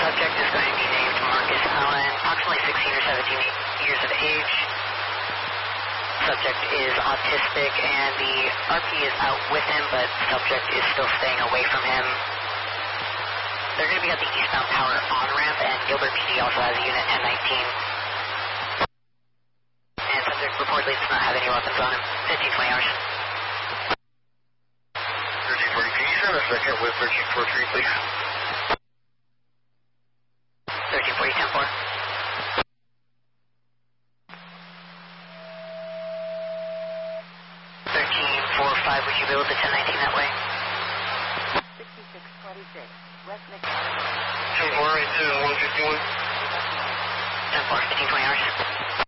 subject is going to be named Marcus Allen, approximately 16 or 17 years of age. Subject is autistic, and the RP is out with him, but subject is still staying away from him. They're going to be at the eastbound power on-ramp, and Gilbert PD also has a unit 1019. And subject reportedly does not have any weapons on him. 1520 hours. 1340, can you send a second with 1343, please? 1340, 10-4. 1345, would you be able to 1019 that way? 6626, West Nick. 10-4, right to 151. 10-4, 1520 hours.